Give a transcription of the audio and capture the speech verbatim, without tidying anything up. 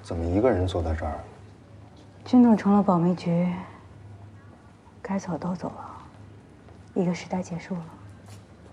怎么一个人坐在这儿？ 军统成了保密局，该走都走了，一个时代结束了。